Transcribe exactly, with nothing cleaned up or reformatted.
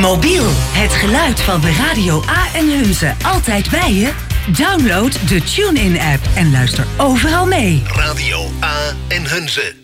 Mobiel, het geluid van de Radio A en Hunze altijd bij je? Download de TuneIn-app en luister overal mee. Radio A en Hunze.